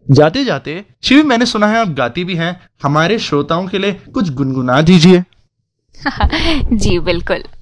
जाते जाते शिवी, मैंने सुना है आप गाती भी हैं, हमारे श्रोताओं के लिए कुछ गुनगुना दीजिए। जी बिल्कुल।